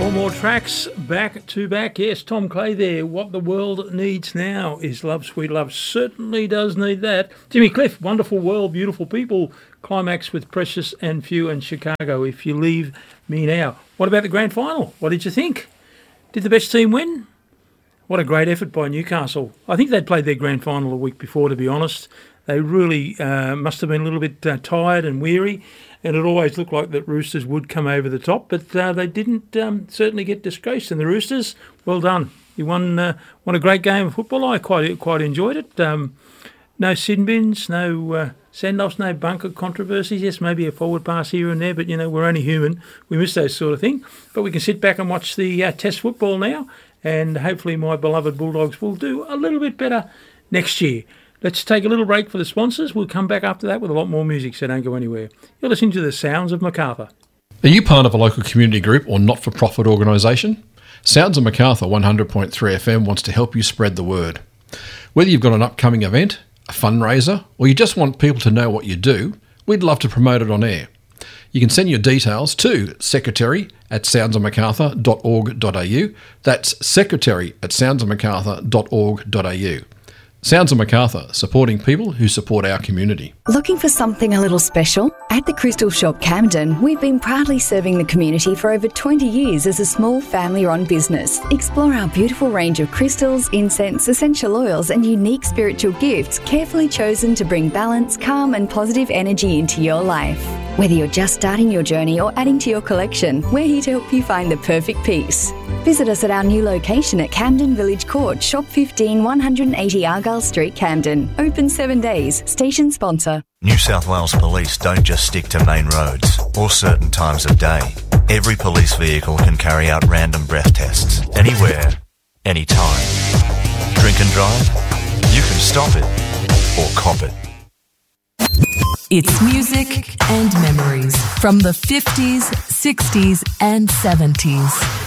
Four more tracks back to back. Yes, Tom Clay there. What the world needs now is love, sweet love. Certainly does need that. Jimmy Cliff, Wonderful World, Beautiful People. Climax with Precious and Few and Chicago, If You Leave Me Now. What about the grand final? What did you think? Did the best team win? What a great effort by Newcastle. I think they'd played their grand final a week before, to be honest. They really must have been a little bit tired and weary, and it always looked like that Roosters would come over the top, but they didn't certainly get disgraced. And the Roosters, well done. You won a great game of football. I quite enjoyed it. No sin bins, no send-offs, no bunker controversies. Yes, maybe a forward pass here and there, but, we're only human. We miss those sort of things. But we can sit back and watch the Test football now, and hopefully my beloved Bulldogs will do a little bit better next year. Let's take a little break for the sponsors. We'll come back after that with a lot more music, so don't go anywhere. You're listening to the Sounds of Macarthur. Are you part of a local community group or not-for-profit organisation? Sounds of Macarthur 100.3 FM wants to help you spread the word. Whether you've got an upcoming event, a fundraiser, or you just want people to know what you do, we'd love to promote it on air. You can send your details to secretary@soundsofmacarthur.org.au. That's secretary@soundsofmacarthur.org.au. Sounds of Macarthur, supporting people who support our community. Looking for something a little special? At the Crystal Shop Camden, we've been proudly serving the community for over 20 years as a small family-run business. Explore our beautiful range of crystals, incense, essential oils and unique spiritual gifts carefully chosen to bring balance, calm and positive energy into your life. Whether you're just starting your journey or adding to your collection, we're here to help you find the perfect piece. Visit us at our new location at Camden Village Court, Shop 15, 180 Argyle Street, Camden. Open 7 days. Station sponsor. New South Wales Police don't just stick to main roads or certain times of day. Every police vehicle can carry out random breath tests, anywhere, anytime. Drink and drive? You can stop it or cop it. It's music and memories from the 50s, 60s and 70s.